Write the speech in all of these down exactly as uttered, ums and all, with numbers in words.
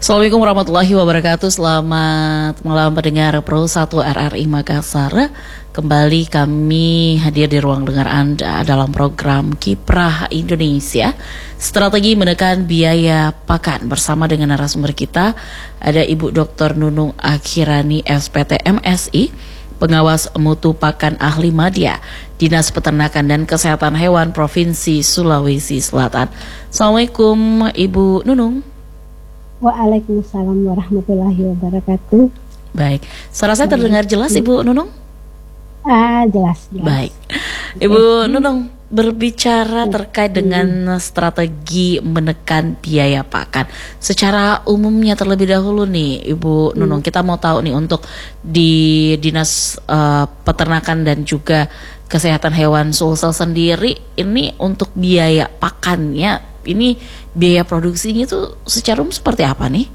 Assalamualaikum warahmatullahi wabarakatuh. Selamat malam pendengar Pro satu R R I Makassar. Kembali kami hadir di ruang dengar Anda dalam program Kiprah Indonesia, strategi menekan biaya pakan. Bersama dengan narasumber kita ada Ibu Doktor Nunung Akhirani S P T M Si, Pengawas Mutu Pakan Ahli Madya, Dinas Peternakan dan Kesehatan Hewan Provinsi Sulawesi Selatan. Assalamualaikum Ibu Nunung. Waalaikumsalam warahmatullahi wabarakatuh. Baik, suara saya terdengar jelas Ibu Nunung? Ah, jelas, jelas. Baik, Ibu Nunung, berbicara terkait dengan strategi menekan biaya pakan secara umumnya terlebih dahulu nih Ibu Nunung, kita mau tahu nih untuk di Dinas uh, Peternakan dan juga Kesehatan Hewan Sulsel sendiri, ini untuk biaya pakannya, ini biaya produksinya itu secara umum seperti apa nih?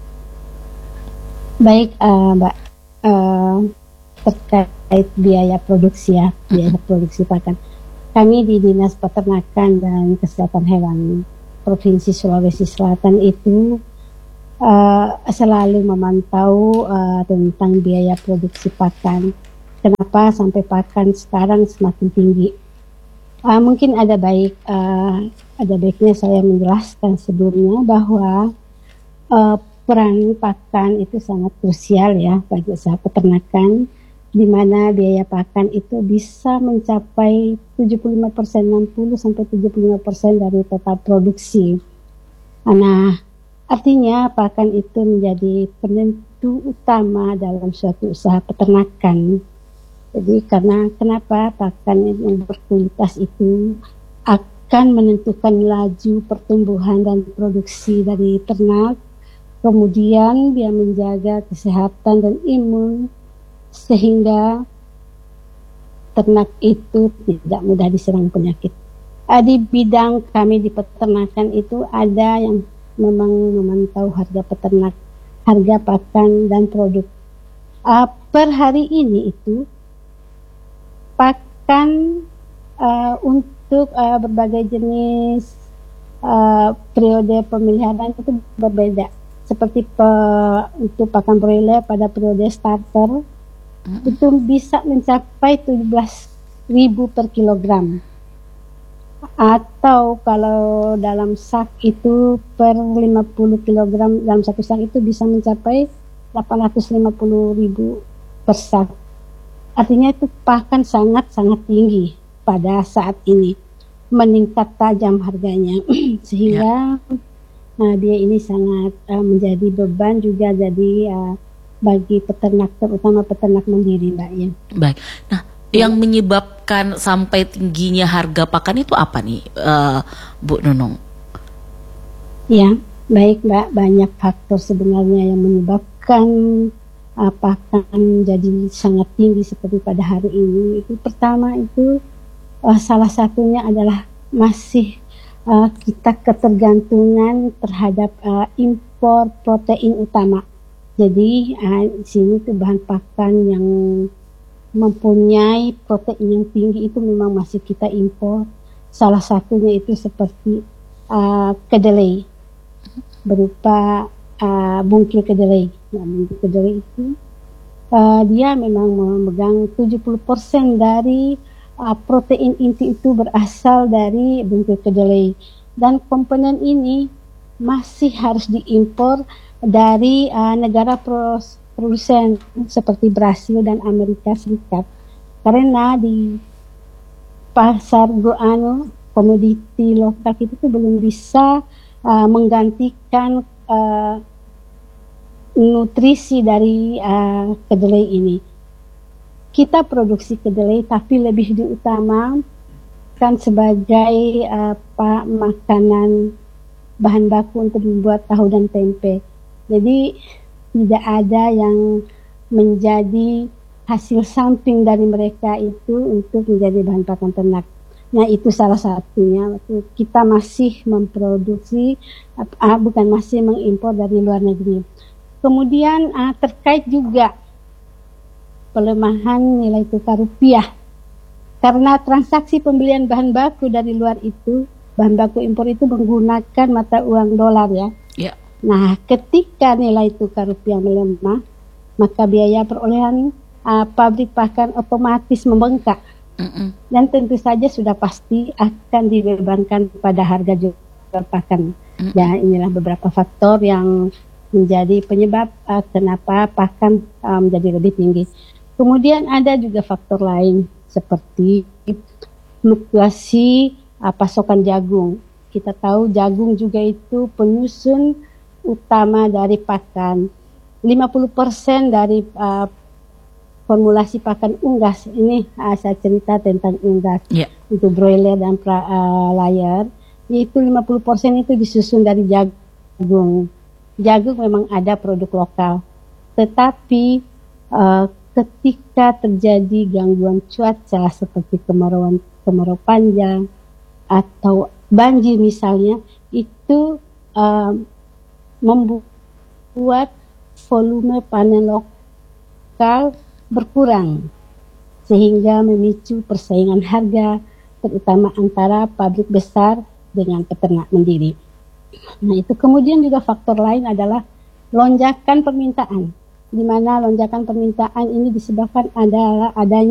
Baik, uh, Mbak, uh, terkait biaya produksi ya, biaya produksi pakan. Kami di Dinas Peternakan dan Kesehatan Hewan Provinsi Sulawesi Selatan itu uh, selalu memantau uh, tentang biaya produksi pakan. Kenapa sampai pakan sekarang semakin tinggi? Uh, mungkin ada baik, uh, ada baiknya saya menjelaskan sebelumnya bahwa uh, peran pakan itu sangat krusial ya bagi usaha peternakan, di mana biaya pakan itu bisa mencapai tujuh puluh lima persen, enam puluh sampai tujuh puluh lima persen dari total produksi. Nah, artinya pakan itu menjadi penentu utama dalam suatu usaha peternakan. Jadi karena kenapa pakan yang berkualitas itu akan menentukan laju pertumbuhan dan produksi dari ternak, kemudian dia menjaga kesehatan dan imun sehingga ternak itu tidak mudah diserang penyakit. Di bidang kami di peternakan itu ada yang memang memantau harga peternak, harga pakan dan produk. Uh, per hari ini itu pakan uh, untuk uh, berbagai jenis uh, periode pemeliharaan itu berbeda. Seperti pe, untuk pakan broiler pada periode starter mm-hmm. itu bisa mencapai tujuh belas ribu per kilogram. Atau kalau dalam sak itu per lima puluh kilogram dalam satu sak itu bisa mencapai delapan ratus lima puluh ribu per sak. Artinya itu pakan sangat-sangat tinggi pada saat ini, meningkat tajam harganya sehingga ya. Nah, dia ini sangat uh, menjadi beban juga jadi uh, bagi peternak, terutama peternak mandiri, Mbak ya. Baik. Nah, ya. Yang menyebabkan sampai tingginya harga pakan itu apa nih, uh, Bu Nunung? Ya, baik Mbak, banyak faktor sebenarnya yang menyebabkan Uh, pakan jadi sangat tinggi seperti pada hari ini. Itu pertama itu uh, salah satunya adalah masih uh, kita ketergantungan terhadap uh, impor protein utama. Jadi uh, di sini tuh bahan pakan yang mempunyai protein yang tinggi itu memang masih kita impor. Salah satunya itu seperti uh, kedelai berupa uh, bungkil kedelai. Nah, bungkil kedelai itu uh, dia memang memegang tujuh puluh persen dari uh, protein inti itu berasal dari bungkil kedelai, dan komponen ini masih harus diimpor dari uh, negara produsen seperti Brasil dan Amerika Serikat, karena di pasar anu komoditi lokal itu tuh belum bisa uh, menggantikan uh, nutrisi dari uh, kedelai ini. Kita produksi kedelai tapi lebih diutamakan sebagai uh, apa, makanan bahan baku untuk membuat tahu dan tempe. Jadi tidak ada yang menjadi hasil samping dari mereka itu untuk menjadi bahan pakan ternak. Nah, itu salah satunya. Kita masih memproduksi, uh, bukan masih mengimpor dari luar negeri. Kemudian uh, terkait juga pelemahan nilai tukar rupiah, karena transaksi pembelian bahan baku dari luar itu, bahan baku impor itu menggunakan mata uang dolar ya. Yeah. Nah, ketika nilai tukar rupiah melemah, maka biaya perolehan uh, pabrik pakan otomatis membengkak. Mm-mm. Dan tentu saja sudah pasti akan dibebankan pada harga jual pakan. Mm-mm. Ya, inilah beberapa faktor yang menjadi penyebab uh, kenapa pakan uh, menjadi lebih tinggi. Kemudian ada juga faktor lain seperti fluktuasi uh, pasokan jagung. Kita tahu jagung juga itu penyusun utama dari pakan. lima puluh persen dari uh, formulasi pakan unggas ini uh, saya cerita tentang unggas yeah. Untuk broiler dan pra, uh, layer, itu lima puluh persen itu disusun dari jagung. Jagung memang ada produk lokal, tetapi uh, ketika terjadi gangguan cuaca seperti kemarau kemarau panjang atau banjir misalnya, itu uh, membuat volume panen lokal berkurang sehingga memicu persaingan harga terutama antara pabrik besar dengan peternak mandiri. Nah, itu kemudian juga faktor lain adalah lonjakan permintaan, di mana lonjakan permintaan ini disebabkan adalah adanya